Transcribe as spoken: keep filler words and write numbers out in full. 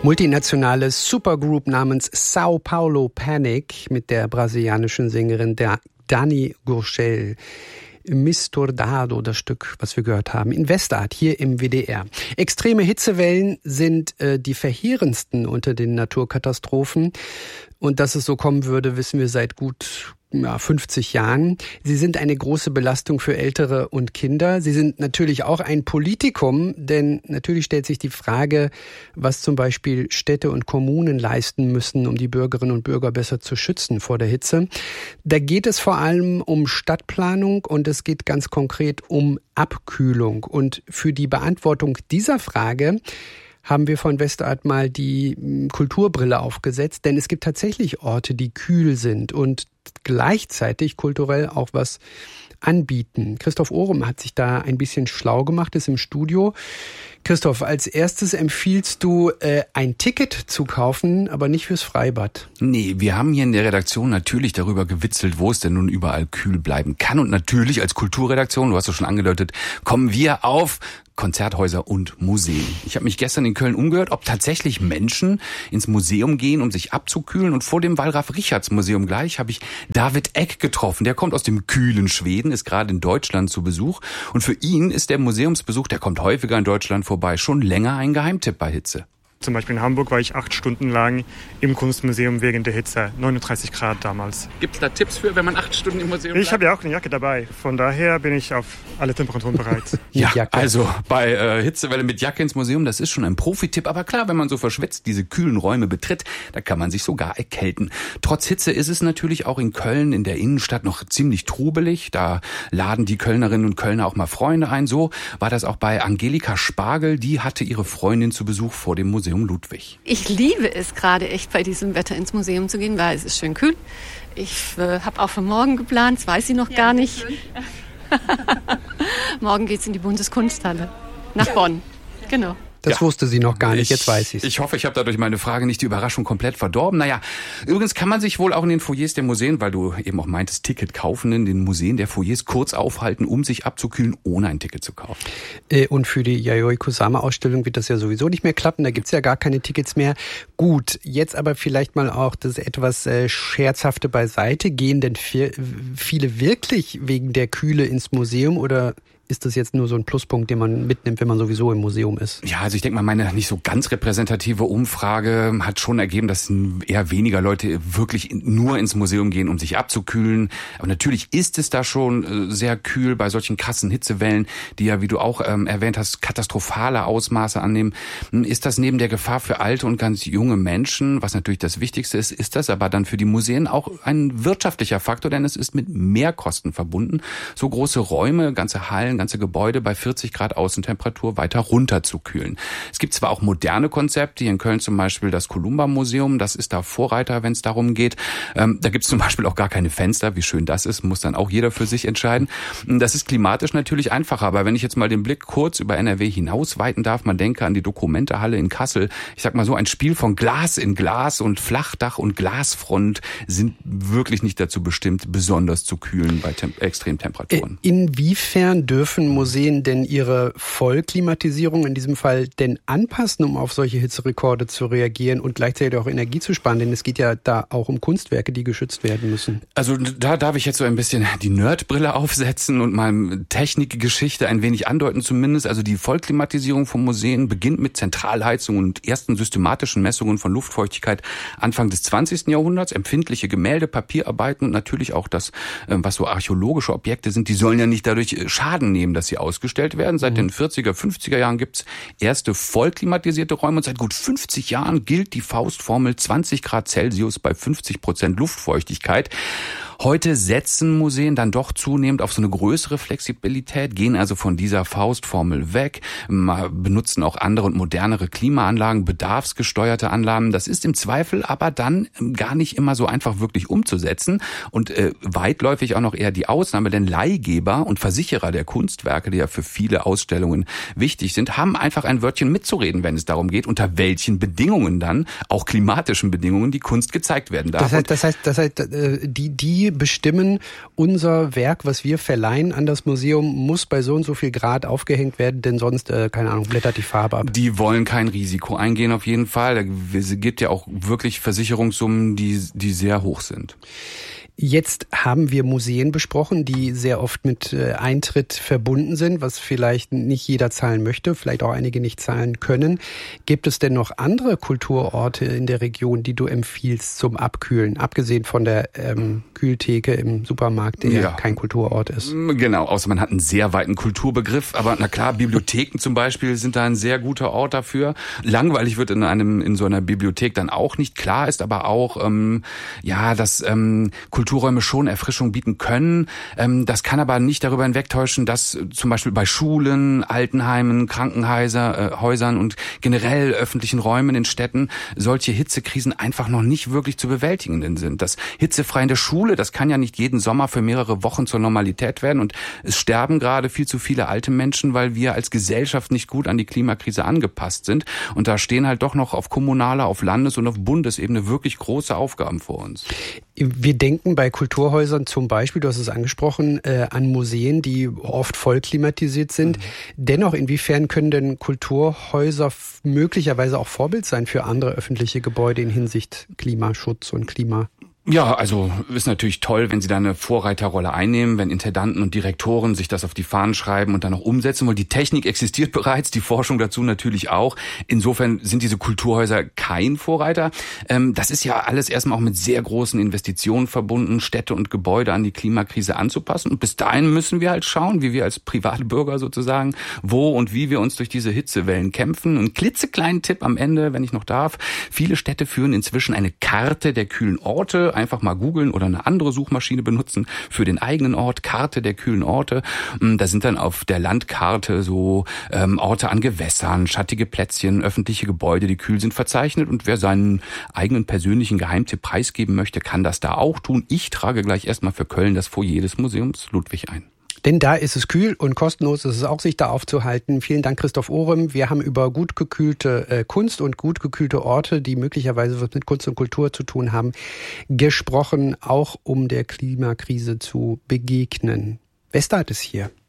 Multinationale Supergroup namens Sao Paulo Panic mit der brasilianischen Sängerin der Dani Gurgel. Misturdado, das Stück, was wir gehört haben, in Westart, hier im W D R. Extreme Hitzewellen sind äh, die verheerendsten unter den Naturkatastrophen. Und dass es so kommen würde, wissen wir seit gut ja, fünfzig Jahren. Sie sind eine große Belastung für Ältere und Kinder. Sie sind natürlich auch ein Politikum, denn natürlich stellt sich die Frage, was zum Beispiel Städte und Kommunen leisten müssen, um die Bürgerinnen und Bürger besser zu schützen vor der Hitze. Da geht es vor allem um Stadtplanung und es geht ganz konkret um Abkühlung. Und für die Beantwortung dieser Frage haben wir von Westart mal die Kulturbrille aufgesetzt, denn es gibt tatsächlich Orte, die kühl sind und gleichzeitig kulturell auch was anbieten. Christoph Ohrem hat sich da ein bisschen schlau gemacht, ist im Studio. Christoph, als erstes empfiehlst du, äh, ein Ticket zu kaufen, aber nicht fürs Freibad. Nee, wir haben hier in der Redaktion natürlich darüber gewitzelt, wo es denn nun überall kühl bleiben kann. Und natürlich als Kulturredaktion, du hast es schon angedeutet, kommen wir auf Konzerthäuser und Museen. Ich habe mich gestern in Köln umgehört, ob tatsächlich Menschen ins Museum gehen, um sich abzukühlen. Und vor dem Wallraf-Richartz-Museum gleich habe ich David Eck getroffen. Der kommt aus dem kühlen Schweden, ist gerade in Deutschland zu Besuch. Und für ihn ist der Museumsbesuch, der kommt häufiger in Deutschland vorbei, schon länger ein Geheimtipp bei Hitze. Zum Beispiel in Hamburg war ich acht Stunden lang im Kunstmuseum wegen der Hitze, neununddreißig Grad damals. Gibt es da Tipps für, wenn man acht Stunden im Museum bleibt? Ich habe ja auch eine Jacke dabei, von daher bin ich auf alle Temperaturen bereit. Ja, also bei äh, Hitzewelle mit Jacke ins Museum, das ist schon ein Profitipp. Aber klar, wenn man so verschwitzt diese kühlen Räume betritt, da kann man sich sogar erkälten. Trotz Hitze ist es natürlich auch in Köln, in der Innenstadt, noch ziemlich trubelig. Da laden die Kölnerinnen und Kölner auch mal Freunde ein. So war das auch bei Angelika Spargel. Die hatte ihre Freundin zu Besuch vor dem Museum Ludwig. Ich liebe es gerade echt bei diesem Wetter ins Museum zu gehen, weil es ist schön kühl. Ich äh, habe auch für morgen geplant, das weiß ich noch ja, gar nicht. Morgen geht's in die Bundeskunsthalle nach Bonn. Genau. Das ja. wusste sie noch gar nicht, jetzt weiß sie es. Ich hoffe, ich habe dadurch meine Frage nicht die Überraschung komplett verdorben. Naja, übrigens kann man sich wohl auch in den Foyers der Museen, weil du eben auch meintest, Ticket kaufen, in den Museen der Foyers kurz aufhalten, um sich abzukühlen, ohne ein Ticket zu kaufen. Und für die Yayoi Kusama-Ausstellung wird das ja sowieso nicht mehr klappen, da gibt's ja gar keine Tickets mehr. Gut, jetzt aber vielleicht mal auch das etwas äh, Scherzhafte beiseite. Gehen denn viele wirklich wegen der Kühle ins Museum oder ist das jetzt nur so ein Pluspunkt, den man mitnimmt, wenn man sowieso im Museum ist? Ja, also ich denke mal, meine nicht so ganz repräsentative Umfrage hat schon ergeben, dass eher weniger Leute wirklich nur ins Museum gehen, um sich abzukühlen. Aber natürlich ist es da schon sehr kühl bei solchen krassen Hitzewellen, die ja, wie du auch ähm, erwähnt hast, katastrophale Ausmaße annehmen. Ist das neben der Gefahr für alte und ganz junge Menschen, was natürlich das Wichtigste ist, ist das aber dann für die Museen auch ein wirtschaftlicher Faktor, denn es ist mit Mehrkosten verbunden, so große Räume, ganze Hallen, ganze Gebäude bei vierzig Grad Außentemperatur weiter runterzukühlen. Es gibt zwar auch moderne Konzepte, hier in Köln zum Beispiel das Columba-Museum, das ist da Vorreiter, wenn es darum geht. Ähm, da gibt es zum Beispiel auch gar keine Fenster, wie schön das ist, muss dann auch jeder für sich entscheiden. Das ist klimatisch natürlich einfacher, aber wenn ich jetzt mal den Blick kurz über N R W hinaus weiten darf, man denke an die Dokumentehalle in Kassel. Ich sag mal so, ein Spiel von Glas in Glas und Flachdach und Glasfront sind wirklich nicht dazu bestimmt, besonders zu kühlen bei Tem- Extremtemperaturen. Inwiefern dürfen Museen denn ihre Vollklimatisierung in diesem Fall denn anpassen, um auf solche Hitzerekorde zu reagieren und gleichzeitig auch Energie zu sparen? Denn es geht ja da auch um Kunstwerke, die geschützt werden müssen. Also da darf ich jetzt so ein bisschen die Nerdbrille aufsetzen und mal Technikgeschichte ein wenig andeuten zumindest. Also die Vollklimatisierung von Museen beginnt mit Zentralheizung und ersten systematischen Messungen von Luftfeuchtigkeit Anfang des zwanzigsten Jahrhunderts. Empfindliche Gemälde, Papierarbeiten und natürlich auch das, was so archäologische Objekte sind, die sollen ja nicht dadurch Schaden nehmen, dass sie ausgestellt werden. Seit den vierziger, fünfziger Jahren gibt's erste vollklimatisierte Räume und seit gut fünfzig Jahren gilt die Faustformel zwanzig Grad Celsius bei fünfzig Prozent Luftfeuchtigkeit. Heute setzen Museen dann doch zunehmend auf so eine größere Flexibilität, gehen also von dieser Faustformel weg, benutzen auch andere und modernere Klimaanlagen, bedarfsgesteuerte Anlagen. Das ist im Zweifel aber dann gar nicht immer so einfach wirklich umzusetzen und äh, weitläufig auch noch eher die Ausnahme, denn Leihgeber und Versicherer der Kunstwerke, die ja für viele Ausstellungen wichtig sind, haben einfach ein Wörtchen mitzureden, wenn es darum geht, unter welchen Bedingungen dann, auch klimatischen Bedingungen, die Kunst gezeigt werden darf. Das heißt, das heißt, das heißt, die, die die bestimmen, unser Werk, was wir verleihen an das Museum, muss bei so und so viel Grad aufgehängt werden, denn sonst, äh, keine Ahnung, blättert die Farbe ab. Die wollen kein Risiko eingehen auf jeden Fall. Es gibt ja auch wirklich Versicherungssummen, die, die sehr hoch sind. Jetzt haben wir Museen besprochen, die sehr oft mit Eintritt verbunden sind, was vielleicht nicht jeder zahlen möchte, vielleicht auch einige nicht zahlen können. Gibt es denn noch andere Kulturorte in der Region, die du empfiehlst zum Abkühlen, abgesehen von der ähm, Kühltheke im Supermarkt, der ja kein Kulturort ist? Genau, außer man hat einen sehr weiten Kulturbegriff. Aber na klar, Bibliotheken zum Beispiel sind da ein sehr guter Ort dafür. Langweilig wird in einem in so einer Bibliothek dann auch nicht. Klar ist aber auch, ähm, ja, dass ähm, Kulturräume schon Erfrischung bieten können. Ähm, das kann aber nicht darüber hinwegtäuschen, dass äh, zum Beispiel bei Schulen, Altenheimen, Krankenhäuser, äh, Häusern und generell öffentlichen Räumen in Städten solche Hitzekrisen einfach noch nicht wirklich zu bewältigen sind. Das hitzefrei in der Schule, das kann ja nicht jeden Sommer für mehrere Wochen zur Normalität werden und es sterben gerade viel zu viele alte Menschen, weil wir als Gesellschaft nicht gut an die Klimakrise angepasst sind und da stehen halt doch noch auf kommunaler, auf Landes- und auf Bundesebene wirklich große Aufgaben vor uns. Wir denken bei Kulturhäusern zum Beispiel, du hast es angesprochen, äh, an Museen, die oft voll klimatisiert sind. Mhm. Dennoch, inwiefern können denn Kulturhäuser f- möglicherweise auch Vorbild sein für andere öffentliche Gebäude in Hinsicht Klimaschutz und Klima? Ja, also ist natürlich toll, wenn sie da eine Vorreiterrolle einnehmen, wenn Intendanten und Direktoren sich das auf die Fahnen schreiben und dann auch umsetzen wollen. Die Technik existiert bereits, die Forschung dazu natürlich auch. Insofern sind diese Kulturhäuser kein Vorreiter. Das ist ja alles erstmal auch mit sehr großen Investitionen verbunden, Städte und Gebäude an die Klimakrise anzupassen. Und bis dahin müssen wir halt schauen, wie wir als private Bürger sozusagen, wo und wie wir uns durch diese Hitzewellen kämpfen. Ein klitzekleinen Tipp am Ende, wenn ich noch darf. Viele Städte führen inzwischen eine Karte der kühlen Orte. Einfach mal googeln oder eine andere Suchmaschine benutzen für den eigenen Ort, Karte der kühlen Orte. Da sind dann auf der Landkarte so ähm, Orte an Gewässern, schattige Plätzchen, öffentliche Gebäude, die kühl sind, verzeichnet. Und wer seinen eigenen persönlichen Geheimtipp preisgeben möchte, kann das da auch tun. Ich trage gleich erstmal für Köln das Foyer des Museums Ludwig ein. Denn da ist es kühl und kostenlos ist es auch, sich da aufzuhalten. Vielen Dank, Christoph Ohrem. Wir haben über gut gekühlte äh, Kunst und gut gekühlte Orte, die möglicherweise was mit Kunst und Kultur zu tun haben, gesprochen, auch um der Klimakrise zu begegnen. Westart ist hier.